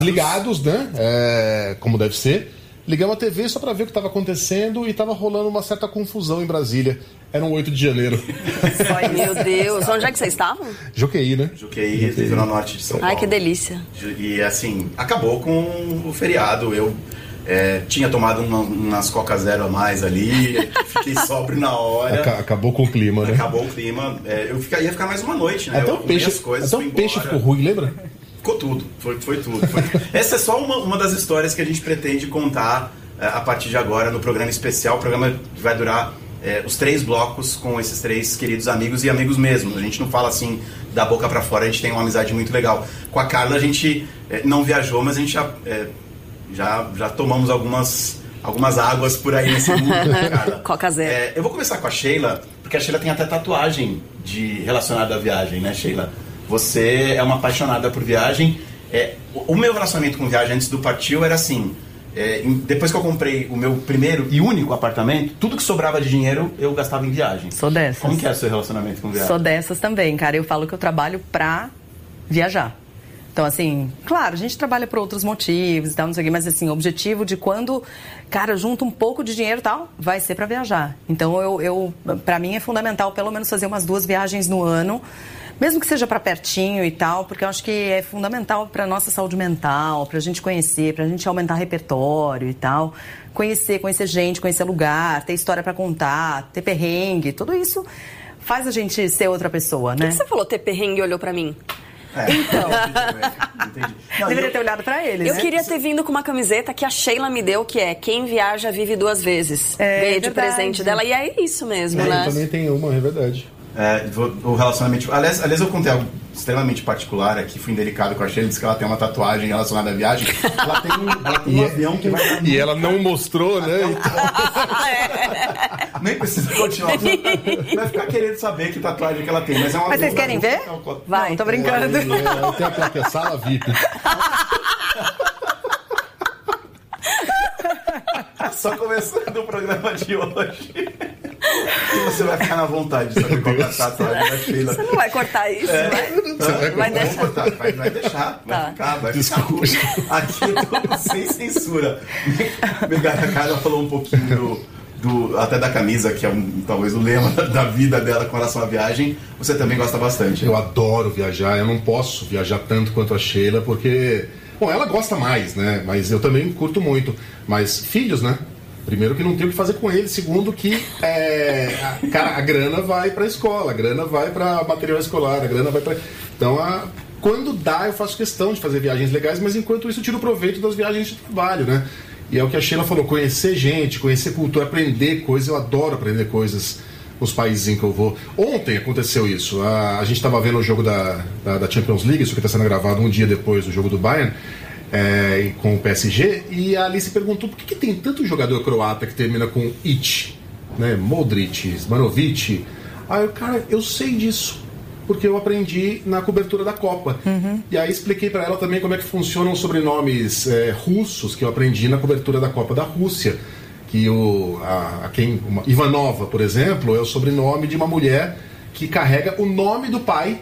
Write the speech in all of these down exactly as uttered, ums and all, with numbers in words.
ligados, né? É, como deve ser. Ligamos a T V só pra ver o que estava acontecendo e tava rolando uma certa confusão em Brasília. Era um oito de janeiro. Ai, meu Deus. Onde é que vocês estavam? Juqueí, né? Juqueí, Zona Norte de São Paulo. Ai, que delícia. E assim, acabou com o feriado. Eu é, tinha tomado uma, umas Coca Zero a mais ali, fiquei sóbrio na hora. Acabou com o clima, né? Acabou o clima. É, eu fica, ia ficar mais uma noite, né? Até eu o peixe, coisas, até o peixe ficou ruim, lembra? Ficou tudo, foi, foi tudo. Foi. Essa é só uma, uma das histórias que a gente pretende contar é, a partir de agora no programa especial. O programa vai durar é, os três blocos com esses três queridos amigos e amigos mesmo. A gente não fala assim da boca pra fora, a gente tem uma amizade muito legal. Com a Carla a gente é, não viajou, mas a gente já, é, já, já tomamos algumas, algumas águas por aí nesse mundo, né, Carla? Coca Zero. É, eu vou começar com a Sheila, porque a Sheila tem até tatuagem de, relacionada à viagem, né, Sheila? Você é uma apaixonada por viagem. É, o meu relacionamento com viagem antes do partiu era assim... É, depois que eu comprei o meu primeiro e único apartamento, tudo que sobrava de dinheiro eu gastava em viagem. Sou dessas. Como que é o seu relacionamento com viagem? Sou dessas também, cara. Eu falo que eu trabalho pra viajar. Então, assim, claro, a gente trabalha por outros motivos e tal, não sei o quê, mas assim, o objetivo de quando, cara, junto um pouco de dinheiro e tal, vai ser pra viajar. Então, eu, eu, pra mim é fundamental pelo menos fazer umas duas viagens no ano, mesmo que seja para pertinho e tal, porque eu acho que é fundamental para nossa saúde mental, para a gente conhecer, para a gente aumentar repertório e tal. Conhecer, conhecer gente, conhecer lugar, ter história para contar, ter perrengue, tudo isso faz a gente ser outra pessoa, né? Por que você falou ter perrengue e olhou para mim? É, então, entendi. Não, deveria eu... ter olhado para ele, Eu né? queria ter vindo com uma camiseta que a Sheila me deu, que é quem viaja vive duas vezes. É, Ganhei de verdade. presente dela e é isso mesmo, É, né? eu também tenho uma, é verdade. É, o relacionamento... Aliás, aliás, eu contei algo extremamente particular aqui, fui indelicado com a Sheila, disse que ela tem uma tatuagem relacionada à viagem. Ela tem um, ela tem um avião que vai dar... E ela não mostrou, né? Então... Nem precisa continuar. Vai ficar querendo saber que tatuagem que ela tem. Mas, é uma Mas vocês querem ver? Vai, não, tô brincando. É, é, tem a placa Sala V I P. Só começando o programa de hoje. E você vai ficar na vontade de saber qual é a tatuagem da Sheila. Você não vai cortar isso, É. vai? Vai, Vai deixar. cortar, vai, vai deixar, vai Tá. ficar, vai ficar. Aqui é tudo sem censura. A Carla falou um pouquinho do, do, até da camisa, que é um, talvez o lema da vida dela com relação à viagem. Você também gosta bastante. Eu adoro viajar, eu não posso viajar tanto quanto a Sheila, porque... Bom, ela gosta mais, né? Mas eu também curto muito. Mas filhos, né? Primeiro que não tem o que fazer com eles. Segundo que é, a, cara, a grana vai pra escola, a grana vai pra material escolar, a grana vai pra... Então, a, quando dá, eu faço questão de fazer viagens legais, mas enquanto isso eu tiro proveito das viagens de trabalho, né? E é o que a Sheila falou, conhecer gente, conhecer cultura, aprender coisas. Eu adoro aprender coisas nos países em que eu vou. Ontem aconteceu isso. A, a gente estava vendo o jogo da, da, da Champions League, isso que está sendo gravado um dia depois do jogo do Bayern, é, com o P S G, e a Alice perguntou por que, que tem tanto jogador croata que termina com Ić, né? Modric, Zmanovic. Aí eu, cara, eu sei disso, porque eu aprendi na cobertura da Copa. Uhum. E aí expliquei para ela também como é que funcionam os sobrenomes é, russos, que eu aprendi na cobertura da Copa da Rússia. Que o, a, a quem, uma, Ivanova, por exemplo, é o sobrenome de uma mulher que carrega o nome do pai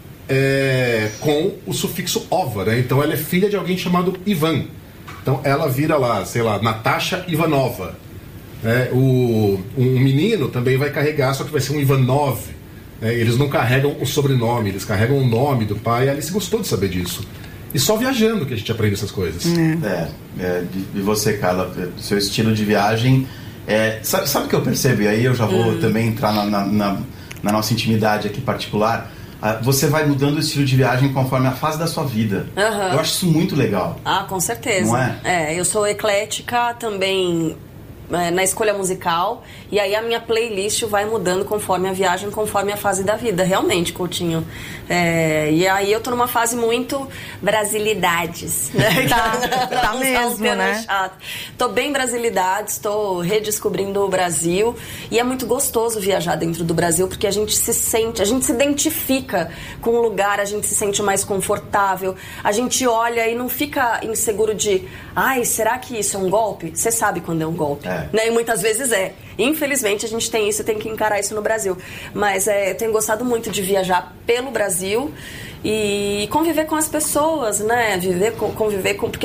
é, com o sufixo ova, né? Então ela é filha de alguém chamado Ivan. Então ela vira lá, sei lá, Natasha Ivanova. É, o, um menino também vai carregar, só que vai ser um Ivanov. É, eles não carregam o sobrenome, eles carregam o nome do pai. A Alice gostou de saber disso. E só viajando que a gente aprende essas coisas. É, é de, de você, Carla, seu estilo de viagem. É, sabe, sabe o que eu percebo? E aí eu já vou hum. também entrar na, na, na, na nossa intimidade aqui particular. Ah, você vai mudando o estilo de viagem conforme a fase da sua vida. Uhum. Eu acho isso muito legal. Ah, com certeza. Não é? É, eu sou eclética também é, na escolha musical. E aí a minha playlist vai mudando conforme a viagem, conforme a fase da vida. Realmente, Coutinho. É, e aí eu tô numa fase muito brasilidades, né? Tá, tá mesmo, né? Chato. Tô bem brasilidades, tô redescobrindo o Brasil. E é muito gostoso viajar dentro do Brasil, porque a gente se sente, a gente se identifica com o lugar, a gente se sente mais confortável. A gente olha e não fica inseguro de, ai, será que isso é um golpe? Você sabe quando é um golpe, é. né? E muitas vezes é. Infelizmente a gente tem isso e tem que encarar isso no Brasil. Mas é, eu tenho gostado muito de viajar pelo Brasil e conviver com as pessoas, né? Viver com, conviver com... Porque